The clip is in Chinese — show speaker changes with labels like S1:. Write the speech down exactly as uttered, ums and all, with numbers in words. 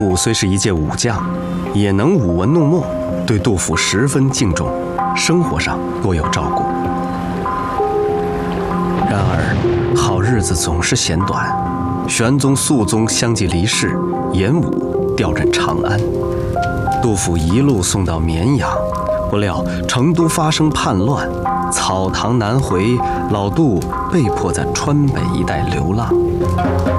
S1: 武虽是一介武将，也能舞文弄墨，对杜甫十分敬重，生活上多有照顾。然而，好日子总是嫌短，玄宗、肃宗相继离世，严武调任长安，杜甫一路送到绵阳，不料成都发生叛乱，草堂难回，老杜被迫在川北一带流浪。